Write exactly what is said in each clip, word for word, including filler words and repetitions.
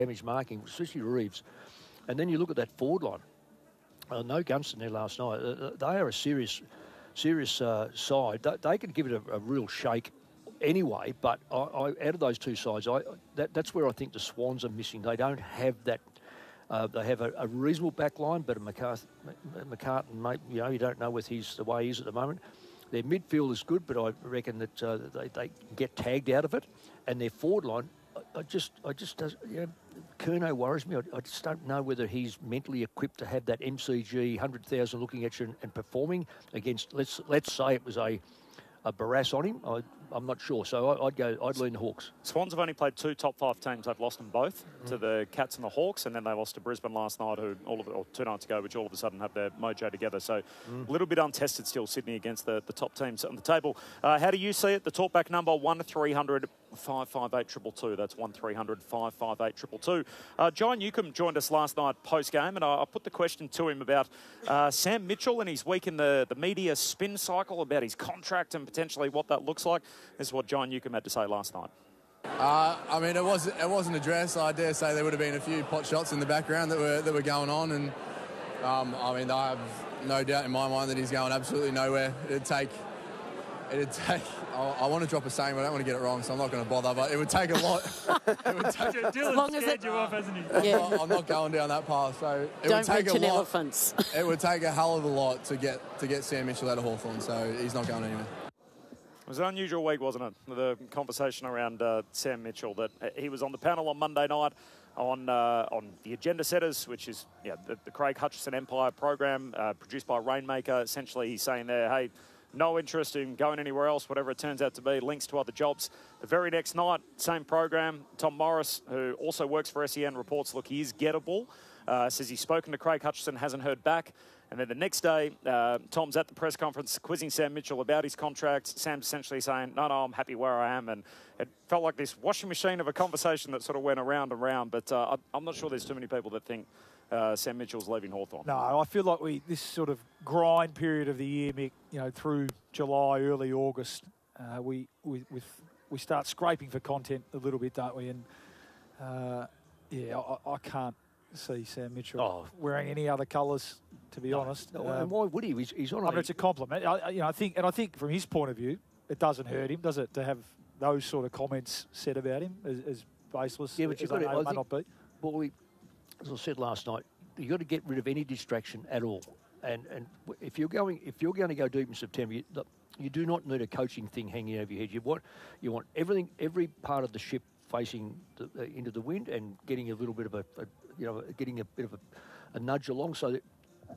damage marking, especially Reeves. And then you look at that forward line. Uh, no Gunston there last night. Uh, they are a serious, serious uh, side. They, they could give it a, a real shake anyway. But I, I, out of those two sides, I that, that's where I think the Swans are missing. They don't have that. Uh, they have a, a reasonable back line, but a McCarthy, McCartan, mate, you know, you don't know with his the way he is at the moment. Their midfield is good, but I reckon that uh, they, they get tagged out of it. And their forward line, I, I just, I just, does, you know, Curnow worries me. I, I just don't know whether he's mentally equipped to have that M C G one hundred thousand looking at you and, and performing against. Let's let's say it was a, a Barrass on him. I, I'm not sure. So I, I'd go. I'd lean the Hawks. Swans have only played two top five teams. They've lost them both mm. to the Cats and the Hawks, and then they lost to Brisbane last night, who all of or two nights ago, which all of a sudden have their mojo together. So mm. a little bit untested still, Sydney against the, the top teams on the table. Uh, how do you see it? The talkback number one three hundred five five eight two two. That's one three hundred five five eight two two. Uh, John Newcombe joined us last night post game, and I, I put the question to him about uh, Sam Mitchell and his week in the the media spin cycle about his contract and potentially what that looks like. This is what John Newcombe had to say last night. Uh, I mean, it was it wasn't addressed. I dare say there would have been a few pot shots in the background that were that were going on, and um, I mean, I have no doubt in my mind that he's going absolutely nowhere. It'd take it'd take. I, I want to drop a saying, but I don't want to get it wrong, so I'm not going to bother. But it would take a lot. It would take, as long as it, you off, hasn't he? Yeah. I'm, not, I'm not going down that path. So it don't would take mention a lot. Elephants. It would take a hell of a lot to get to get Sam Mitchell out of Hawthorn. So he's not going anywhere. It was an unusual week, wasn't it? The conversation around uh, Sam Mitchell, that he was on the panel on Monday night on uh, on the Agenda Setters, which is yeah, the, the Craig Hutchison Empire program uh, produced by Rainmaker. Essentially, he's saying there, hey, no interest in going anywhere else, whatever it turns out to be, links to other jobs. The very next night, same program, Tom Morris, who also works for S E N, reports, look, he is gettable. Uh, says he's spoken to Craig Hutchison, hasn't heard back. And then the next day, uh, Tom's at the press conference quizzing Sam Mitchell about his contract. Sam's essentially saying, no, no, I'm happy where I am. And it felt like this washing machine of a conversation that sort of went around and around. But uh, I'm not sure there's too many people that think uh, Sam Mitchell's leaving Hawthorn. No, I feel like we this sort of grind period of the year, Mick, you know, through July, early August, uh, we, we, with, we start scraping for content a little bit, don't we? And, uh, yeah, I, I can't see Sam Mitchell oh. wearing any other colours, to be no, honest. No, um, and why would he? He's, he's on. I mean, it's a compliment. I, you know, I think, and I think from his point of view, it doesn't hurt him, does it, to have those sort of comments said about him as, as baseless yeah, but as you've they got may, to, I may think, not be. Well, we, as I said last night, you've got to get rid of any distraction at all. And and if you're going if you're going to go deep in September, you, you do not need a coaching thing hanging over your head. You want you want everything, every part of the ship facing the, uh, into the wind and getting a little bit of a, a you know, getting a bit of a, a nudge along, so that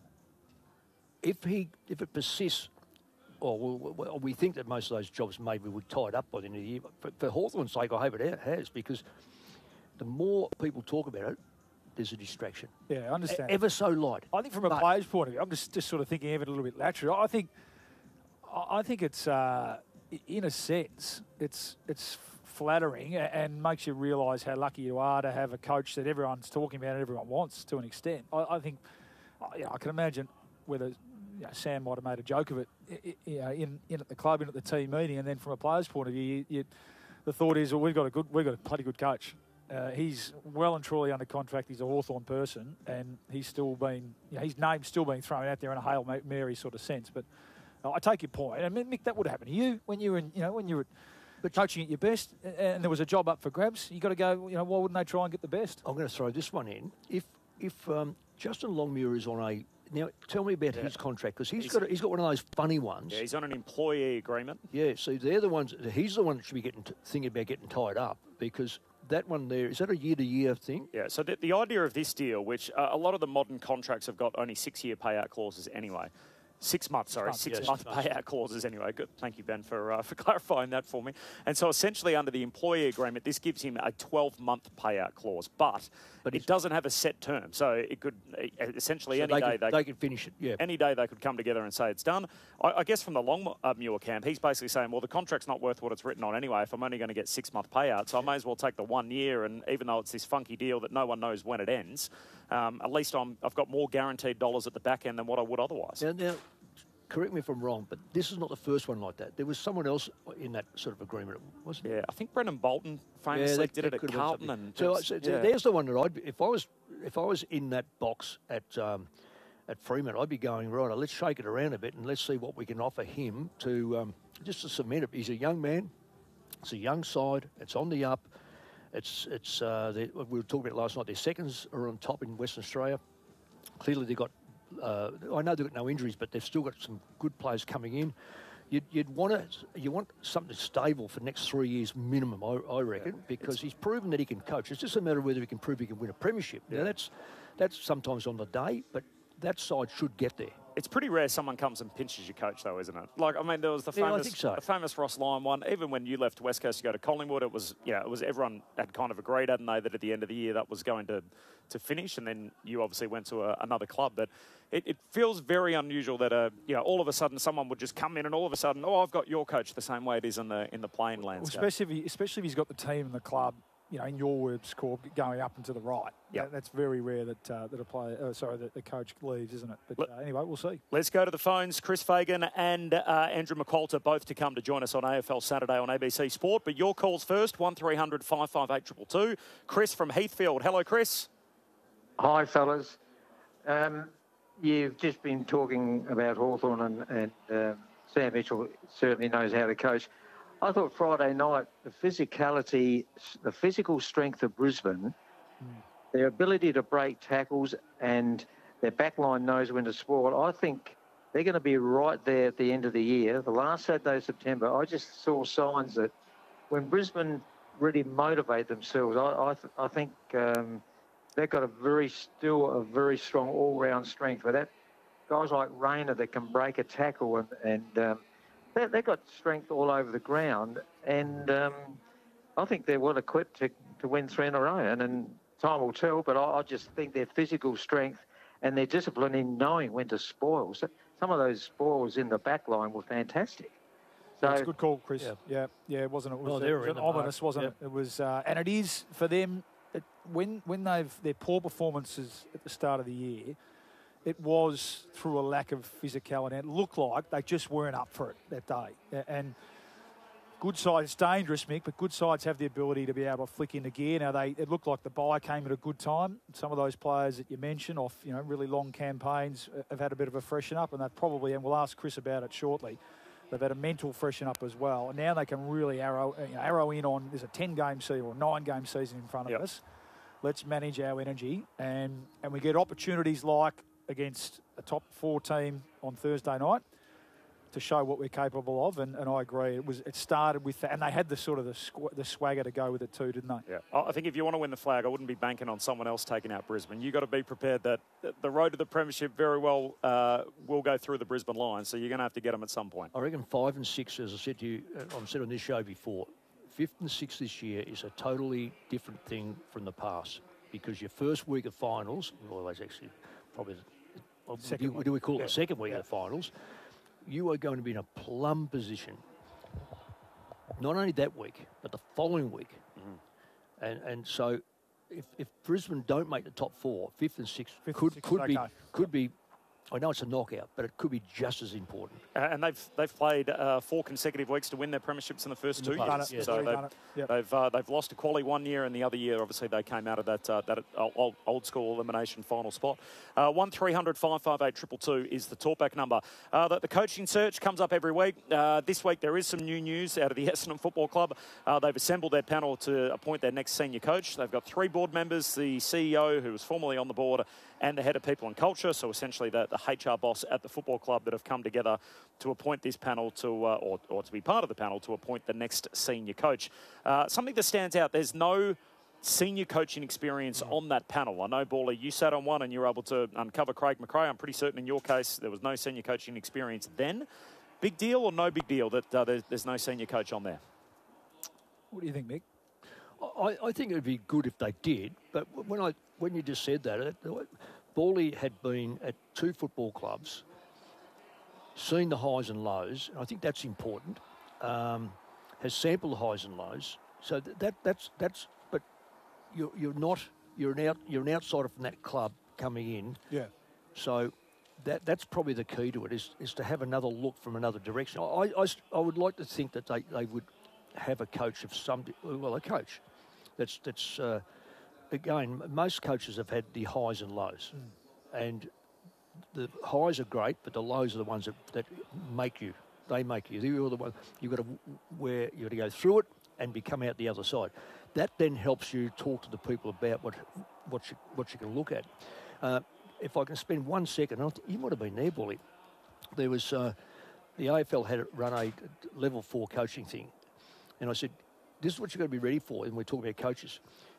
if he if it persists, or well, we think that most of those jobs maybe would tie it up by the end of the year. For, for Hawthorn's sake, I hope it has, because the more people talk about it, there's a distraction. Yeah, I understand. Ever so light. I think from a but, player's point of view, I'm just, just sort of thinking of it a little bit laterally. I think, I think it's, uh, in a sense, it's it's flattering and makes you realise how lucky you are to have a coach that everyone's talking about and everyone wants to an extent. I, I think, you know, I can imagine whether you know, Sam might have made a joke of it, you know, in, in at the club, in at the team meeting, and then from a player's point of view, you, you, the thought is, well, we've got a good, we've got a bloody good coach. Uh, he's well and truly under contract. He's a Hawthorn person, and he's still been, you know, his name's still being thrown out there in a Hail Mary sort of sense. But uh, I take your point. I mean, Mick, that would happen to you when you were, in, you know, when you were but coaching at your best, and there was a job up for grabs. You got to go. You know, why wouldn't they try and get the best? I'm going to throw this one in. If if um, Justin Longmuir is on a now, tell me about yeah. his contract, because he's, he's got a, he's got one of those funny ones. Yeah, he's on an employee agreement. Yeah, so they're the ones. He's the one that should be getting t- thinking about getting tied up, because that one there, is that a year-to-year thing? Yeah, so the, the idea of this deal, which uh, a lot of the modern contracts have got only six-year payout clauses anyway. Six months, sorry, months, six yeah, month six payout months. clauses anyway. Good, thank you, Ben, for uh, for clarifying that for me. And so essentially under the employee agreement, this gives him a twelve month payout clause, but, but it doesn't have a set term. So it could essentially so any they day could, they, they could finish it. Yeah, any day they could come together and say it's done. I, I guess from the Longmuir camp, he's basically saying, well, the contract's not worth what it's written on anyway. If I'm only going to get six month payout, so I may as well take the one year. And even though it's this funky deal that no one knows when it ends, um, at least I'm I've got more guaranteed dollars at the back end than what I would otherwise. Now, now correct me if I'm wrong, but this is not the first one like that. There was someone else in that sort of agreement, wasn't it? Yeah, I think Brendan Bolton famously Yeah, that- did that it could at have been Carlton. something. And So, it's- so yeah. there's the one that I'd be, if I was if I was in that box at um, at Fremantle, I'd be going, right, let's shake it around a bit and let's see what we can offer him to um, just to cement it. He's a young man. It's a young side. It's on the up. It's it's uh, they, we were talking about last night. Their seconds are on top in Western Australia. Clearly, they've got. Uh, I know they've got no injuries, but they've still got some good players coming in. You'd, you'd want to, you want something stable for the next three years minimum, I, I reckon, yeah, because he's proven that he can coach. It's just a matter of whether he can prove he can win a premiership. Yeah. Now that's that's sometimes on the day, but that side should get there. It's pretty rare someone comes and pinches your coach, though, isn't it? Like, I mean, there was the Yeah, I famous, think so. the famous Ross Lyon one. Even when you left West Coast to go to Collingwood, it was, yeah, it was everyone had kind of agreed, hadn't they, that at the end of the year that was going to, to finish, and then you obviously went to a, another club. But it, it feels very unusual that, uh, you know, all of a sudden someone would just come in and all of a sudden, oh, I've got your coach the same way it is in the in the playing Well, landscape. especially if he, especially if he's got the team and the club, you know, in your words, Corb, going up and to the right. Yep. That, that's very rare that uh, that a player, uh, sorry, that the coach leaves, isn't it? But uh, anyway, we'll see. Let's go to the phones. Chris Fagan and uh, Andrew McQualter both to come to join us on A F L Saturday on A B C Sport. But your calls first, one three hundred five five eight two two two. Chris from Heathfield. Hello, Chris. Hi, fellas. Um, you've just been talking about Hawthorn and, and uh, Sam Mitchell certainly knows how to coach. I thought Friday night, the physicality, the physical strength of Brisbane, mm. their ability to break tackles and their backline knows when to spoil, I think they're going to be right there at the end of the year. The last Saturday of September, I just saw signs that when Brisbane really motivate themselves, I, I, th- I think um, they've got a very, still a very strong all-round strength. But that guys like Rayner that can break a tackle and, and um, They, they've got strength all over the ground, and um, I think they're well equipped to, to win three in a row. And, and time will tell, but I, I just think their physical strength and their discipline in knowing when to spoil. So some of those spoils in the back line were fantastic. So That's a good call, Chris. Yeah, yeah, yeah it wasn't. It was, well, it they was were in an the ominous, mark. wasn't Yep. it? It was, uh, and it is for them. It, when when they've their poor performances at the start of the year, it was through a lack of physicality. It looked like they just weren't up for it that day. And good sides, it's dangerous, Mick, but good sides have the ability to be able to flick into gear. Now, they it looked like the bye came at a good time. Some of those players that you mentioned off, you know, really long campaigns have had a bit of a freshen up, and they've probably, and we'll ask Chris about it shortly, they've had a mental freshen up as well. And now they can really arrow, you know, arrow in on, there's a ten-game season or nine-game season in front of yep. us. Let's manage our energy, and, and we get opportunities like against a top four team on Thursday night to show what we're capable of, and, and I agree. It was it started with that, and they had the sort of the, squ- the swagger to go with it too, didn't they? Yeah, I think if you want to win the flag, I wouldn't be banking on someone else taking out Brisbane. You've got to be prepared that the road to the premiership very well uh, will go through the Brisbane Lions, so you're going to have to get them at some point. I reckon five and six, as I said to you, uh, I've said on this show before, fifth and sixth this year is a totally different thing from the past, because your first week of finals, well, it's actually probably, well, Second do, one. do we call it Yeah. the second week Yeah. of the finals, you are going to be in a plum position. Not only that week, but the following week. Mm-hmm. And and so if, if Brisbane don't make the top four, fifth and sixth Fifth could and sixth could is be okay. could be. I know it's a knockout, but it could be just as important. Uh, and they've they've played uh, four consecutive weeks to win their premierships in the first In the two past, years. yeah. So They've they've done it. Yep. they've, uh, they've lost to Quali one year, and the other year, obviously, they came out of that uh, that old, old school elimination final spot. Uh, one three hundred five five eight two two two is the talkback number. Uh, the, the coaching search comes up every week. Uh, this week there is some new news out of the Essendon Football Club. Uh, they've assembled their panel to appoint their next senior coach. They've got three board members: the C E O, who was formerly on the board, and the head of people and culture. So essentially, the, the H R boss at the football club that have come together to appoint this panel to, uh, or, or to be part of the panel to appoint the next senior coach. Uh, something that stands out, there's no senior coaching experience mm. on that panel. I know, Bawley, you sat on one and you were able to uncover Craig McRae. I'm pretty certain in your case there was no senior coaching experience then. Big deal or no big deal that uh, there's, there's no senior coach on there? What do you think, Mick? I, I think it would be good if they did, but when I when you just said that, it, Bawley had been at two football clubs, seen the highs and lows, and I think that's important. Um, has sampled the highs and lows, so that, that that's that's. But you're you're not you're an out you're an outsider from that club coming in. Yeah. So that that's probably the key to it, is, is to have another look from another direction. I, I, I would like to think that they, they would have a coach of some, well, a coach that's, that's uh, again, most coaches have had the highs and lows. Mm. And the highs are great, but the lows are the ones that, that make you. They make you. You're the one, you've got to where you've got to go through it and be come out the other side. That then helps you talk to the people about what what you, what you can look at. Uh, if I can spend one second, I think you might have been there, Bully. There was uh, the A F L had run a level four coaching thing, and I said, "This is what you've got to be ready for." And we're talking about coaches.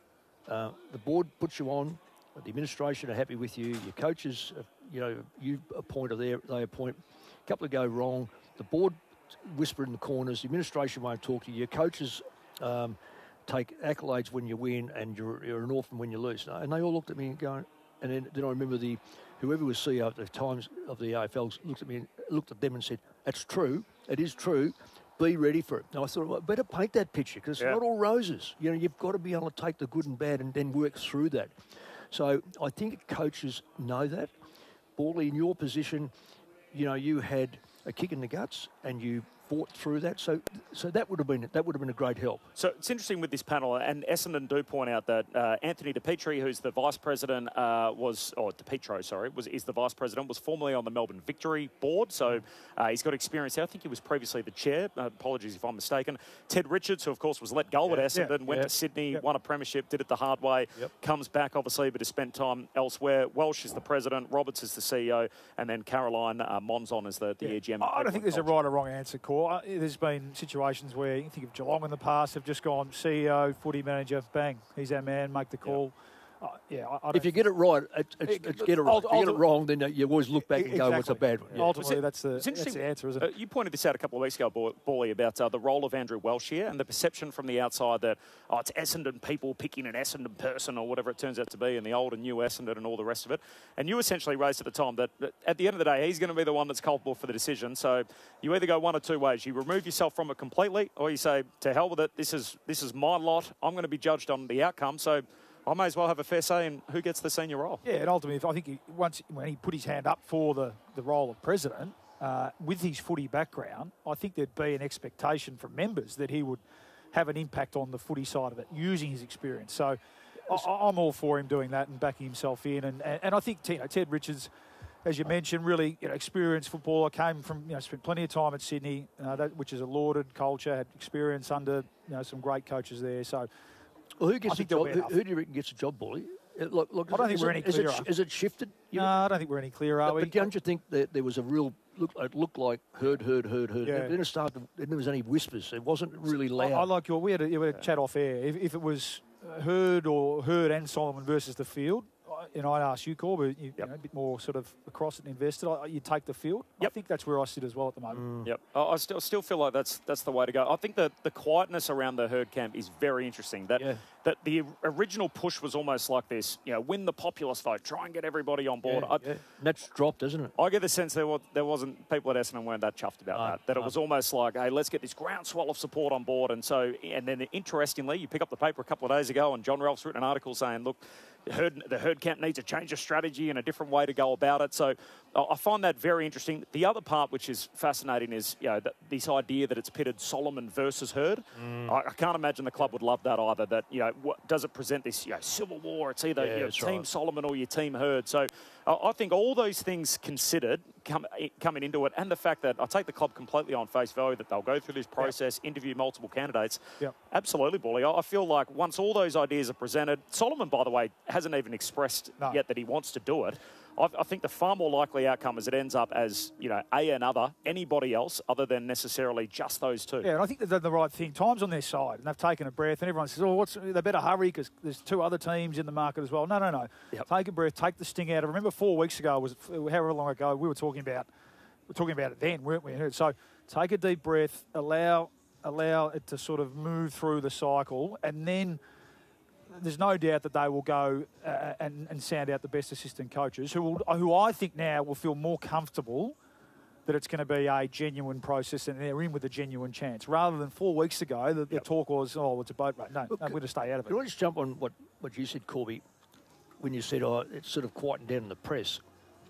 Uh, the board puts you on. The administration are happy with you. Your coaches, uh, you know, you appoint or they they appoint. A couple of go wrong. The board whisper in the corners. The administration won't talk to you. Your coaches um, take accolades when you win, and you're, you're an orphan when you lose. And they all looked at me and going. And then, then I remember the whoever was C E O at the times of the A F L looked at me, and looked at them, and said, "That's true. It is true. Be ready for it." Now I thought, well, better paint that picture because yeah. it's not all roses. You know, you've got to be able to take the good and bad and then work through that. So I think coaches know that. Bally, in your position, you know, you had a kick in the guts and you fought through that. So so that would have been that would have been a great help. So it's interesting with this panel, and Essendon do point out that uh, Anthony DiPietro, who's the vice president, uh, was, or DiPietro, sorry, was is the vice president, was formerly on the Melbourne Victory board. So uh, he's got experience there. I think he was previously the chair. Uh, apologies if I'm mistaken. Ted Richards, who of course was let go yeah, at Essendon, yeah, went yeah. to Sydney, yep. won a premiership, did it the hard way, yep. comes back obviously, but has spent time elsewhere. Welsh is the president, Roberts is the C E O, and then Caroline uh, Monzon is the, the yeah. E G M. I don't think there's culture. a right or wrong answer, Cor. There's been situations where you think of Geelong in the past have just gone C E O, footy manager, bang, he's our man, make the call. Yeah. Uh, yeah, I, I if you get it right, it's, it's, it's get it right. If you get it wrong, then you always look back and exactly. go, "What's a bad one?" Yeah. Ultimately, that's the, that's the answer, isn't it? Uh, you pointed this out a couple of weeks ago, Bally, about uh, the role of Andrew Welsh here and the perception from the outside that oh, it's Essendon people picking an Essendon person or whatever it turns out to be, and the old and new Essendon and all the rest of it. And you essentially raised at the time that, that at the end of the day, he's going to be the one that's culpable for the decision. So you either go one or two ways: you remove yourself from it completely, or you say, "To hell with it. This is this is my lot. I'm going to be judged on the outcome." So I may as well have a fair say in who gets the senior role. Yeah, and ultimately, I think he, once when he put his hand up for the, the role of president, uh, with his footy background, I think there'd be an expectation from members that he would have an impact on the footy side of it, using his experience. So I, I'm all for him doing that and backing himself in. And, and, and I think you know, Ted Richards, as you mentioned, really you know, experienced footballer, came from, you know, spent plenty of time at Sydney, uh, that, which is a lauded culture, had experience under you know some great coaches there. So. Well, who gets a job? Who, who do you reckon gets a job, Bally? Look, look, I don't think we're it, any clearer. Is it, is it shifted? You no, know? I don't think we're any clearer, are but, we? But don't you think that there was a real look? It looked like heard, heard, heard, heard. Yeah. Then it started. Then there was only whispers. It wasn't really loud. I, I like your. We had a, we had a chat off air. If, if it was Heard or Heard and Solomon versus the field, you know, I'd ask you, Cor, but you, yep. you know, a bit more sort of across it and invested. You take the field. Yep. I think that's where I sit as well at the moment. Mm. Yep. I, I still still feel like that's that's the way to go. I think that the quietness around the Heard camp is very interesting. That yeah. that the original push was almost like this, you know, win the populist vote, try and get everybody on board. Yeah, I, yeah. That's dropped, isn't it? I get the sense there was, there wasn't people at Essendon weren't that chuffed about no, that. That no. it was almost like, hey, let's get this groundswell of support on board. And so, and then interestingly, you pick up the paper a couple of days ago, and John Ralph's written an article saying, look, the Heard, the Heard camp needs a change of strategy and a different way to go about it. So I find that very interesting. The other part which is fascinating is you know that this idea that it's pitted Solomon versus Heard. Mm. I, I can't imagine the club would love that either. That you know what, does it present this you know civil war? It's either yeah, you know, Team right. Solomon or your Team Heard. So uh, I think all those things considered come, coming into it, and the fact that I take the club completely on face value that they'll go through this process, yep. interview multiple candidates. Yep. Absolutely, Bally. I feel like once all those ideas are presented, Solomon, by the way, hasn't even expressed no. yet that he wants to do it. I, I think the far more likely outcome is it ends up as, you know, a another, anybody else other than necessarily just those two. Yeah, and I think they've done the right thing. Time's on their side, and they've taken a breath, and everyone says, oh, what's, they better hurry because there's two other teams in the market as well. No, no, no. Yep. Take a breath, take the sting out of it. Remember four weeks ago, was however long ago, we were talking about we were talking about it then, weren't we? So take a deep breath, allow allow it to sort of move through the cycle, and then there's no doubt that they will go uh, and, and sound out the best assistant coaches who will, who I think now will feel more comfortable that it's going to be a genuine process and they're in with a genuine chance. Rather than four weeks ago, the, the yep. talk was, oh, it's a boat race. No, Look, no, we're going to stay out of it. Can I just jump on what, what you said, Corby, when you said, oh, it's sort of quietened down in the press.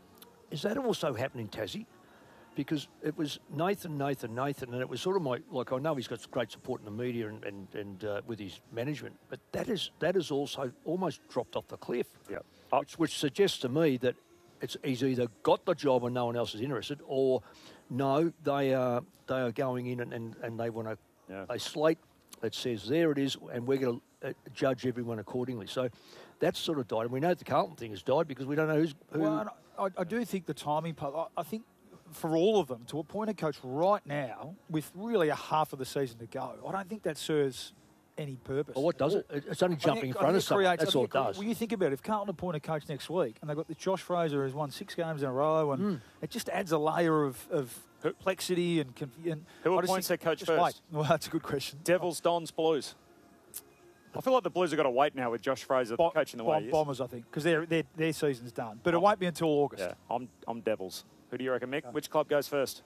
is that also happening, Tassie? Because it was Nathan, Nathan, Nathan, and it was sort of my, like, I know he's got great support in the media and, and, and uh, with his management, but that is that is also almost dropped off the cliff, yeah. which, which suggests to me that it's he's either got the job and no one else is interested, or no, they are, they are going in and, and, and they want a, yeah. a slate that says there it is and we're going to uh, judge everyone accordingly. So that's sort of died. And we know the Carlton thing has died because we don't know who's... Who... Well, I, I do think the timing part, I, I think... for all of them, to appoint a coach right now with really a half of the season to go, I don't think that serves any purpose. Well, what does it? It's only jumping in front of someone. That's all it does. Well, you think about it. If Carlton appoint a coach next week and they've got the Josh Fraser who's won six games in a row, and mm. it just adds a layer of, of complexity and confusion. Who appoints their coach first? Wait. Well, that's a good question. Devils, Dons, Blues. I feel like the Blues have got to wait now with Josh Fraser Bo- coaching the Bo- way he is. Bombers, I think, because their their their season's done. But oh. it won't be until August. Yeah, I'm I'm Devils. Who do you reckon, Mick? Okay. Which club goes first?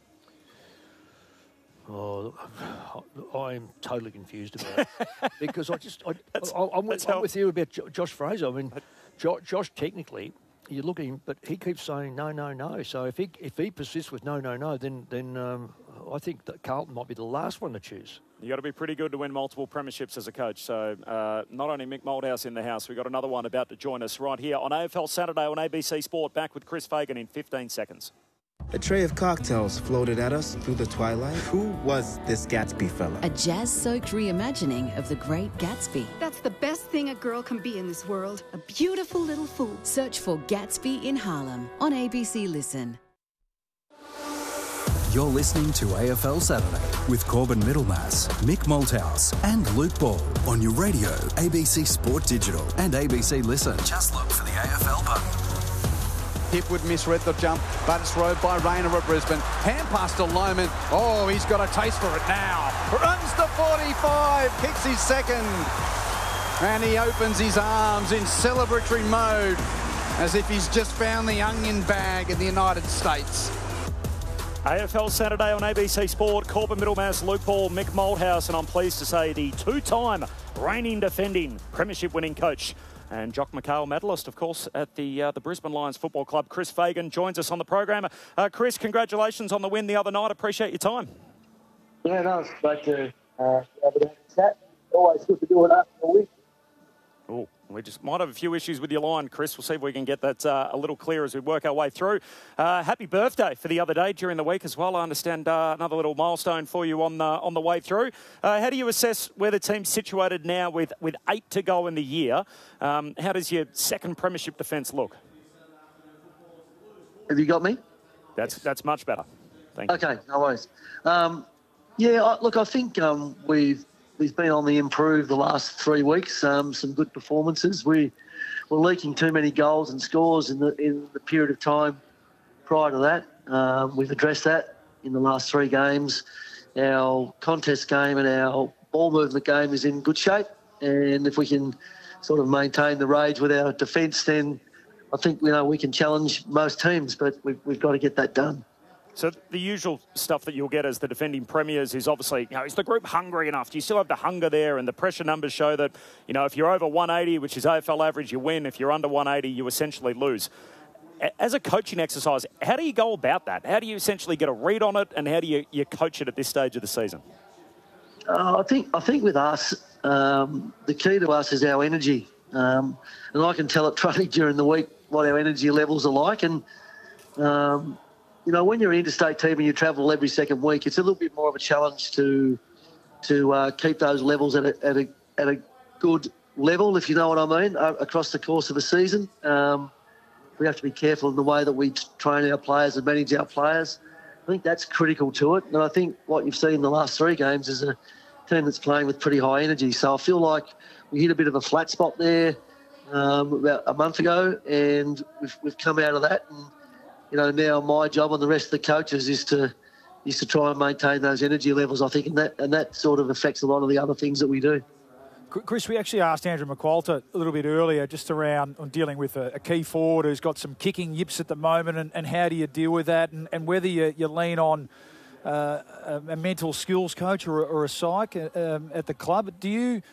Oh, I'm totally confused about it because I just I, I, I'm, with, I'm with you about Josh Fraser. I mean, jo- Josh technically, you look at him, but he keeps saying no, no, no. So if he if he persists with no, no, no, then then um, I think that Carlton might be the last one to choose. You got to be pretty good to win multiple premierships as a coach. So uh, not only Mick Malthouse in the house, we've got another one about to join us right here on A F L Saturday on A B C Sport. Back with Chris Fagan in fifteen seconds. A tray of cocktails floated at us through the twilight. Who was this Gatsby fella? A jazz-soaked reimagining of The Great Gatsby. That's the best thing a girl can be in this world. A beautiful little fool. Search for Gatsby in Harlem on A B C Listen. You're listening to A F L Saturday with Corbin Middlemass, Mick Malthouse and Luke Ball on your radio, A B C Sport Digital and A B C Listen. Just look for the A F L button. Hipwood misread the jump, but it's rode by Rayner at Brisbane. Hand pass to Lohman. Oh, he's got a taste for it now. Runs to forty-five, kicks his second. And he opens his arms in celebratory mode as if he's just found the onion bag in the United States. A F L Saturday on A B C Sport. Corbin Middlemass, Luke Ball, Mick Malthouse, and I'm pleased to say the two-time reigning defending premiership winning coach and Jock McHale medalist, of course, at the uh, the Brisbane Lions Football Club. Chris Fagan joins us on the program. Uh, Chris, congratulations on the win the other night. Appreciate your time. Yeah, no, it's great to uh, have a chat. Always good to do it after a week. Oh, we just might have a few issues with your line, Chris. We'll see if we can get that uh, a little clearer as we work our way through. Uh, happy birthday for the other day during the week as well. I understand uh, another little milestone for you on the, on the way through. Uh, how do you assess where the team's situated now with, with eight to go in the year? Um, how does your second premiership defence look? Have you got me? That's that's much better. Thank you. Okay, no worries. Um, yeah, I, look, I think um, we've we've been on the improve the last three weeks. Um, some good performances. We were leaking too many goals and scores in the in the period of time prior to that. Um, we've addressed that in the last three games. Our contest game and our ball movement game is in good shape, and if we can sort of maintain the rage with our defence, then I think you know we can challenge most teams. But we've we've got to get that done. So the usual stuff that you'll get as the defending premiers is obviously, you know, is the group hungry enough? Do you still have the hunger there? And the pressure numbers show that, you know, if you're over one eighty, which is A F L average, you win. If you're under one eighty, you essentially lose. As a coaching exercise, how do you go about that? How do you essentially get a read on it, and how do you, you coach it at this stage of the season? Uh, I think I think with us, um, the key to us is our energy. Um, and I can tell at training during the week what our energy levels are like. And, um, you know, when you're an interstate team and you travel every second week, it's a little bit more of a challenge to to uh, keep those levels at a, at a at a good level, if you know what I mean, uh, across the course of a season. Um, we have to be careful in the way that we train our players and manage our players. I think that's critical to it. And I think what you've seen in the last three games is a team that's playing with pretty high energy. So I feel like we hit a bit of a flat spot there um, about a month ago, and we've we've come out of that. And you know, now my job and the rest of the coaches is to is to try and maintain those energy levels. I think, and that and that sort of affects a lot of the other things that we do. Chris, we actually asked Andrew McQualter a little bit earlier just around on dealing with a, a key forward who's got some kicking yips at the moment, and, and how do you deal with that, and, and whether you, you lean on uh, a, a mental skills coach or, or a psych um, at the club. Do you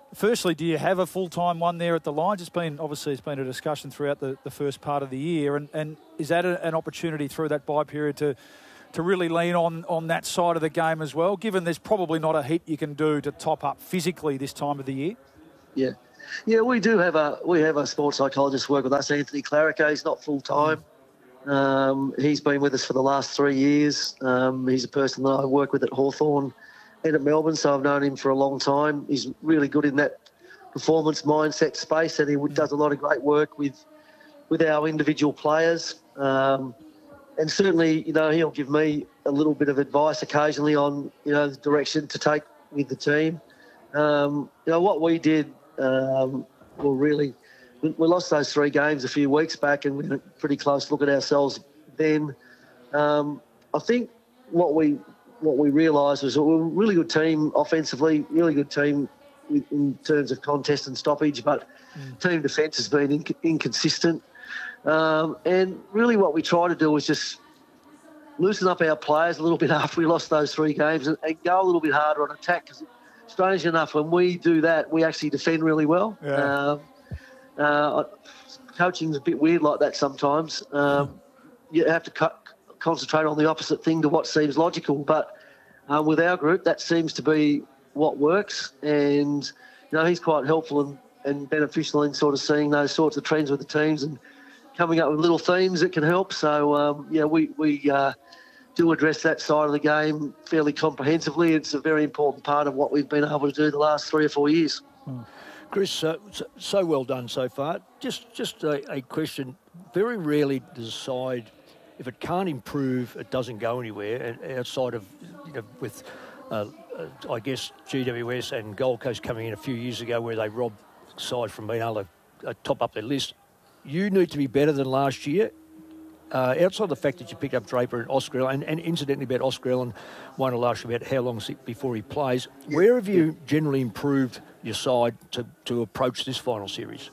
firstly, do you have a full-time one there at the Lions? It's been, obviously, it's been a discussion throughout the, the first part of the year. And, and is that a, an opportunity through that bye period to to really lean on, on that side of the game as well, given there's probably not a heap you can do to top up physically this time of the year? Yeah. Yeah, we do have a we have a sports psychologist work with us, Anthony Clarico. He's not full-time. Um, he's been with us for the last three years. Um, he's a person that I work with at Hawthorn and at Melbourne, so I've known him for a long time. He's really good in that performance mindset space, and he does a lot of great work with with our individual players. Um, and certainly, you know, he'll give me a little bit of advice occasionally on, you know, the direction to take with the team. Um, you know, what we did, um, well, really, we, we lost those three games a few weeks back, and we had a pretty close look at ourselves then. Um, I think what we what we realised was that we were a really good team offensively, really good team in terms of contest and stoppage, but mm. team defence has been inc- inconsistent. Um, and really what we try to do is just loosen up our players a little bit after we lost those three games and, and go a little bit harder on attack, because strange enough, when we do that, we actually defend really well. Yeah. Um, uh, coaching's a bit weird like that sometimes. Um, you have to cut, concentrate on the opposite thing to what seems logical, but um, with our group, that seems to be what works, and you know, he's quite helpful and, and beneficial in sort of seeing those sorts of trends with the teams and coming up with little themes that can help. So, um, yeah, we, we uh, do address that side of the game fairly comprehensively. It's a very important part of what we've been able to do the last three or four years. Hmm. Chris, uh, so well done so far. Just just a, a question. Very rarely does a side, if it can't improve, it doesn't go anywhere. And outside of, you know, with, uh, uh, I guess, G W S and Gold Coast coming in a few years ago where they robbed the side from being able to uh, top up their list, you need to be better than last year. Uh, outside of the fact that you picked up Draper and Oscar, and, and incidentally about Oscar and one will ask about how long before he plays, yeah. Where have you generally improved your side to, to approach this final series?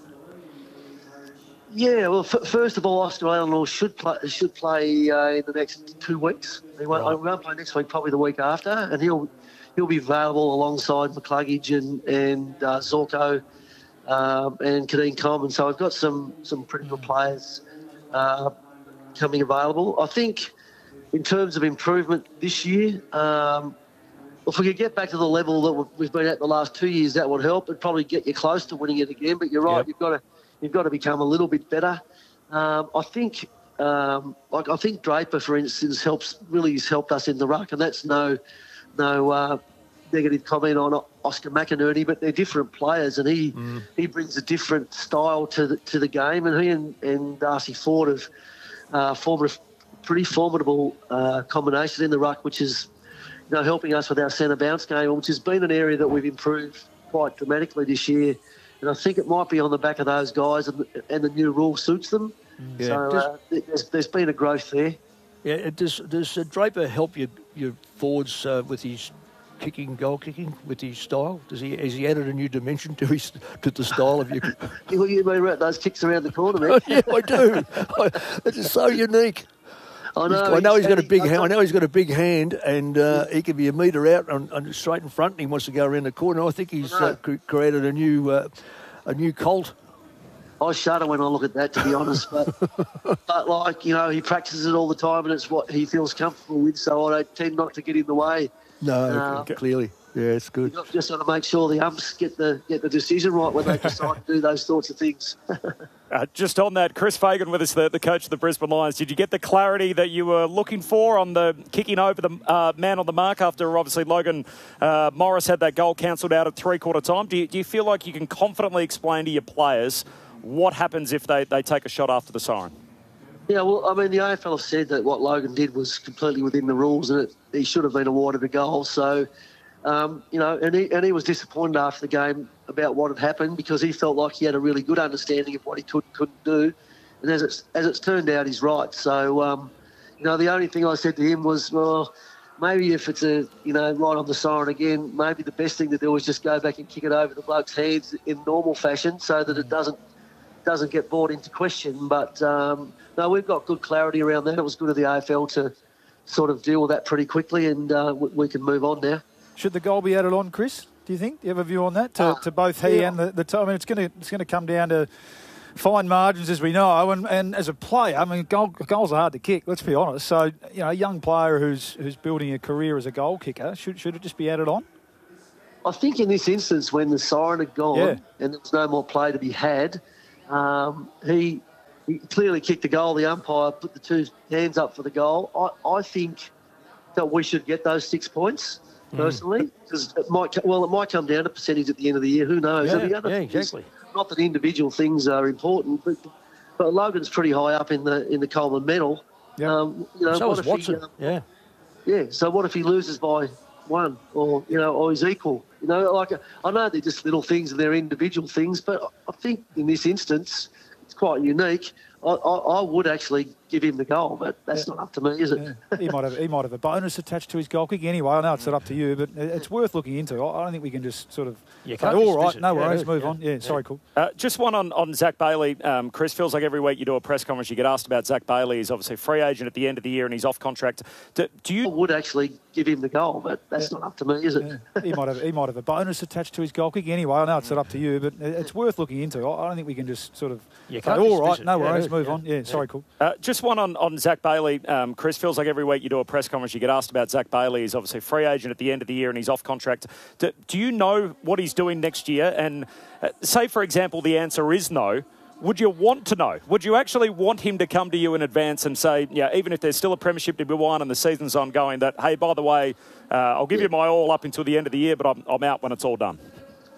Yeah, well, f- first of all, Oscar Allen should play, should play uh, in the next two weeks. He won't, right. won't play next week, probably the week after, and he'll he'll be available alongside McCluggage and, and uh, Zorko um, and Kadeen Coleman. So I've got some, some pretty good players uh, coming available. I think in terms of improvement this year, um, if we could get back to the level that we've been at the last two years, that would help. It'd probably get you close to winning it again. But you're right, yep. you've got to you've got to become a little bit better. Um, I think, um, like I think Draper, for instance, helps really has helped us in the ruck, and that's no no uh, negative comment on Oscar McInerney, but they're different players, and he mm. he brings a different style to the to the game, and he and, and Darcy Ford have uh, formed a pretty formidable uh, combination in the ruck, which is, you know, helping us with our centre bounce game, which has been an area that we've improved quite dramatically this year. And I think it might be on the back of those guys, and, and the new rule suits them. Yeah. So uh, there's, there's been a growth there. Yeah, does does uh, Draper help your your forwards uh, with his kicking, goal kicking, with his style? Does he has he added a new dimension to his to the style of your? you, you mean about those kicks around the corner, man? Yeah, I do. I, it's just so unique. I know. I know he's got a big hand. I know he's got a big hand, and uh, he could be a metre out and, and straight in front. And he wants to go around the corner. I think he's I uh, cr- created a new uh, a new cult. I shudder when I look at that, to be honest. But but like you know, he practices it all the time, and it's what he feels comfortable with. So I tend not to get in the way. No, uh, clearly, yeah, it's good. You've just got to make sure the umps get the get the decision right when they decide to do those sorts of things. Uh, just on that, Chris Fagan with us, the, the coach of the Brisbane Lions. Did you get the clarity that you were looking for on the kicking over the uh, man on the mark after obviously Logan uh, Morris had that goal cancelled out at three-quarter time? Do you, do you feel like you can confidently explain to your players what happens if they, they take a shot after the siren? Yeah, well, I mean, the A F L have said that what Logan did was completely within the rules and it, he should have been awarded a goal. So, um, you know, and he, and he was disappointed after the game about what had happened because he felt like he had a really good understanding of what he could, couldn't do. And as it's, as it's turned out, he's right. So, um, you know, the only thing I said to him was, well, maybe if it's a, you know, right on the siren again, maybe the best thing to do is just go back and kick it over the bloke's hands in normal fashion so that it doesn't doesn't get brought into question. But, um, no, we've got good clarity around that. It was good of the A F L to sort of deal with that pretty quickly and uh, we, we can move on now. Should the goal be added on, Chris? Do you think? Do you have a view on that to, Uh, to both he yeah. and the, the t- I mean, it's going to it's going to come down to fine margins, as we know, and, and as a player, I mean, goal, goals are hard to kick. Let's be honest. So, you know, a young player who's who's building a career as a goal kicker, should should it just be added on? I think in this instance, when the siren had gone Yeah. and there was no more play to be had, um, he he clearly kicked the goal. The umpire put the two hands up for the goal. I, I think that we should get those six points personally, because it might co- well it might come down to percentage at the end of the year. Who knows? Yeah, And the other yeah, thing is, exactly. not that individual things are important, but but Logan's pretty high up in the in the Coleman medal. Yep. Um, you know, So what is if he, Watson. um, Yeah. yeah. So what if he loses by one, or you know, or he's equal? You know, like I know they're just little things and they're individual things, but I think in this instance, it's quite unique. I, I, I would actually give him the goal, but that's not up to me, is it? Yeah. He might have he might have a bonus attached to his goal kick anyway. I know it's not up to you, but it's worth looking into. I I don't think we can just sort of You say, can't all dismiss right, it. no Yeah, worries, yeah, move yeah. on. Yeah, sorry, cool. Uh, just one on, on Zach Bailey. Um, Chris, feels like every week you do a press conference, you get asked about Zach Bailey. He's obviously a free agent at the end of the year and he's off contract. Do, do I you... would actually give him the goal, but that's not up to me, is it? Yeah. He might have he might have a bonus attached to his goal kick anyway. I know it's not up to you, but it's worth looking into. I I don't think we can just sort of You say, can't all dismiss right, it. no Yeah, worries, yeah, move yeah, on. Yeah, yeah. sorry, cool. Uh, just one on, on Zach Bailey. Um, Chris, feels like every week you do a press conference, you get asked about Zach Bailey. He's obviously a free agent at the end of the year and he's off contract. Do, do you know what he's doing next year? And uh, say, for example, the answer is no. Would you want to know? Would you actually want him to come to you in advance and say, yeah, even if there's still a premiership to be won and the season's ongoing, that, hey, by the way, uh, I'll give you my all up until the end of the year, but I'm, I'm out when it's all done?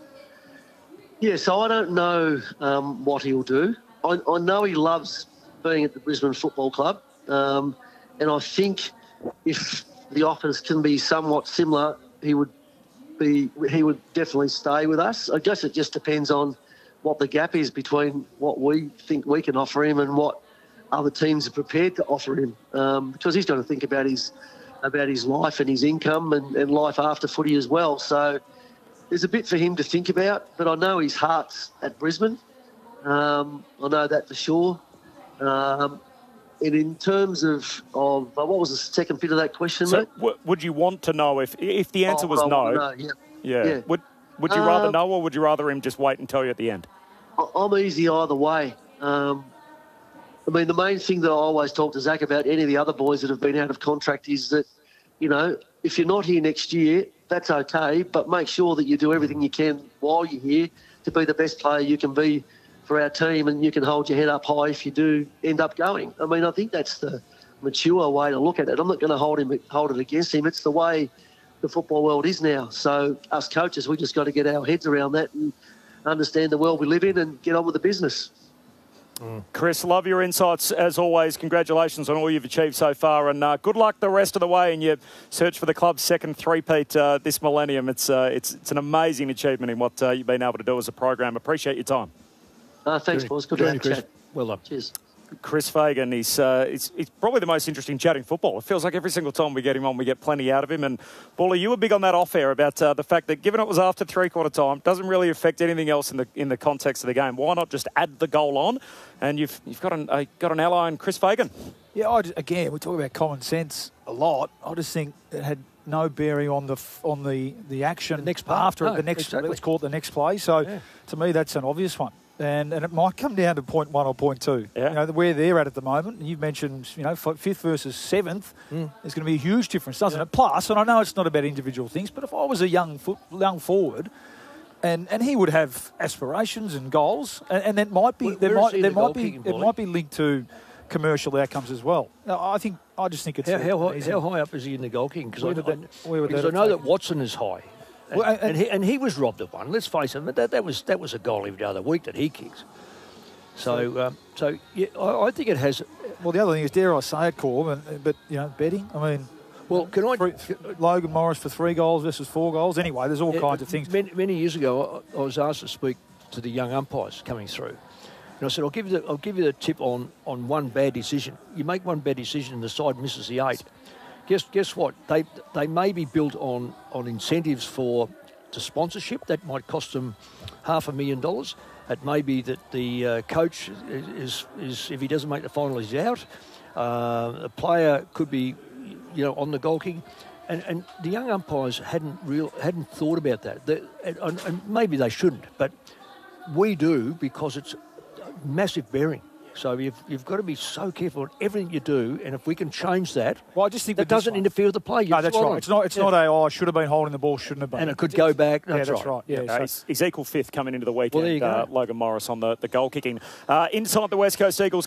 Yeah, so I don't know um, what he'll do. I, I know he loves being at the Brisbane Football Club, um, and I think if the offers can be somewhat similar, he would be he would definitely stay with us. I guess it just depends on what the gap is between what we think we can offer him and what other teams are prepared to offer him, um, because he's got to think about his about his life and his income and, and life after footy as well. So there's a bit for him to think about, but I know his heart's at Brisbane. Um, I know that for sure. Um, and in terms of, of uh, what was the second bit of that question, So mate? w- would you want to know if if the answer Oh, was I no? want to know, yeah. Yeah. Yeah. Would Would you rather Um, know, or would you rather him just wait and tell you at the end? I- I'm easy either way. Um, I mean, the main thing that I always talk to Zach about, any of the other boys that have been out of contract, is that, you know, if you're not here next year, that's okay, but make sure that you do everything you can while you're here to be the best player you can be for our team, and you can hold your head up high if you do end up going. I mean, I think that's the mature way to look at it. I'm not going to hold him, hold it against him. It's the way the football world is now. So us coaches, we just got to get our heads around that and understand the world we live in and get on with the business. Chris, love your insights as always. Congratulations on all you've achieved so far, and uh, good luck the rest of the way in your search for the club's second three-peat uh, this millennium. It's uh, it's it's an amazing achievement in what uh, you've been able to do as a program. Appreciate your time. Uh, thanks, Good. boys. Good Good to on have you, a Chris. chat. Well done. Cheers. Chris Fagan, he's, uh, he's, he's probably the most interesting chat in football. It feels like every single time we get him on, we get plenty out of him. And, Bally, you were big on that off-air about uh, the fact that given it was after three-quarter time, doesn't really affect anything else in the in the context of the game. Why not just add the goal on? And you've you've got an, uh, got an ally in Chris Fagan. Yeah, I just, again, we talk about common sense a lot. I just think it had no bearing on the f- on the, the action The next part. after No, it, the next, exactly. let's call it the next play. So, Yeah. to me, that's an obvious one. And and it might come down to point one or point two. Yeah. You know, where they're at at the moment. And you've mentioned, you know, f- fifth versus seventh. Mm. There's going to be a huge difference, doesn't it? Plus, and I know it's not about individual things, but if I was a young foot, young forward, and, and he would have aspirations and goals, and, and that might be Where- there where is might he in there the might goal be kicking, it Paulie? might be linked to commercial outcomes as well. Now, I think I just think it's How, a- how, high, he's how a- high up is he in the goal kicking? Because I, Where would that- I- where would because that I know have that taken? Watson is high. And, Well, and- and, he, and he was robbed of one. Let's face it, but that, that was that was a goal every other week that he kicks. So, um, so yeah, I, I think it has. Well, the other thing is, dare I say it, Corb, and, but, you know, betting, I mean, Well, can I? three, Logan Morris for three goals versus four goals. Anyway, there's all Yeah, kinds of things. Many, many years ago, I, I was asked to speak to the young umpires coming through, and I said, "I'll give you the I'll give you the tip on, on one bad decision. You make one bad decision, and the side misses the eight. Guess guess what? They they may be built on on incentives for to sponsorship that might cost them half a million dollars. It may be that the uh, coach is, is is if he doesn't make the final, he's out. Uh, a player could be, you know, on the goal kick. And, and the young umpires hadn't real hadn't thought about that. They, and, and maybe they shouldn't, but we do because it's massive bearing. So you've, you've got to be so careful in everything you do, and if we can change that, well, I just think that doesn't interfere with the play. No, that's right. On. It's not. It's yeah. not a. Oh, I should have been holding the ball, shouldn't have been. And it could go back. That's yeah, that's right. right. Yeah, yeah, so. he's, he's equal fifth coming into the weekend. Well, there you go. Uh, Logan Morris on the, the goal kicking. Uh, inside the West Coast Eagles.